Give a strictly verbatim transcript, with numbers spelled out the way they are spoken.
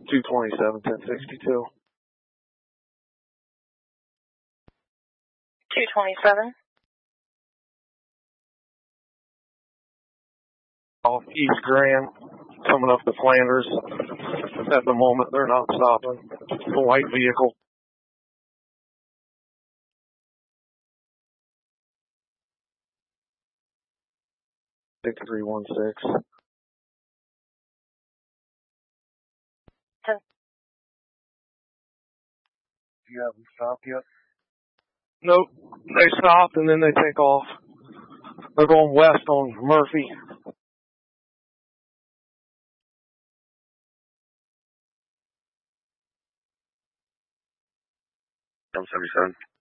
two twenty-seven, ten sixty-two. two twenty-seven. Off East Grand, coming up to Flanders. At the moment, they're not stopping. The white vehicle. six three one six. Ten. Do you have them stopped yet? Nope. They stop and then they take off. They're going west on Murphy. seven seventy-seven.